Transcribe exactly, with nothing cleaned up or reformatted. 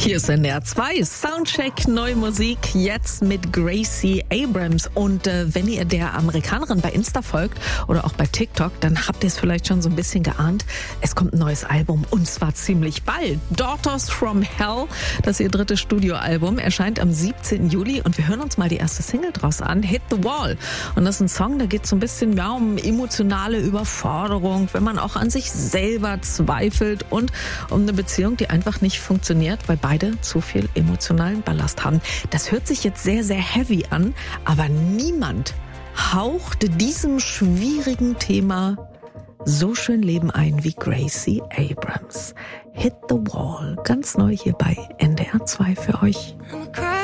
Hier ist N D R zwei, Soundcheck, neue Musik, jetzt mit Gracie Abrams. Und äh, wenn ihr der Amerikanerin bei Insta folgt oder auch bei TikTok, dann habt ihr es vielleicht schon so ein bisschen geahnt. Es kommt ein neues Album und zwar ziemlich bald. Daughters from Hell, das ist ihr drittes Studioalbum, erscheint am siebzehnten Juli und wir hören uns mal die erste Single draus an, Hit the Wall. Und das ist ein Song, da geht es so ein bisschen ja, um emotionale Überforderung, wenn man auch an sich selber zweifelt und um eine Beziehung, die einfach nicht funktioniert, weil beide zu viel emotionalen Ballast haben. Das hört sich jetzt sehr, sehr heavy an, aber niemand haucht diesem schwierigen Thema so schön Leben ein wie Gracie Abrams. Hit the Wall, ganz neu hier bei N D R zwei für euch.